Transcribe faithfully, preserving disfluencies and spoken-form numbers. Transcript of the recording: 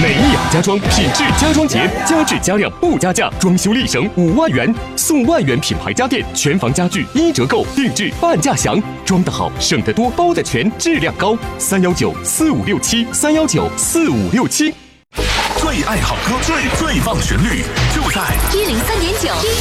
美雅家装品质家装节，加质加量不加价，装修立省五万元，送万元品牌家电，全房家具一折购，定制半价享，装得好，省得多，包得全，质量高。三幺九四五六七，三幺九四五六七。 最爱好歌，最最棒旋律，就在一零三点九。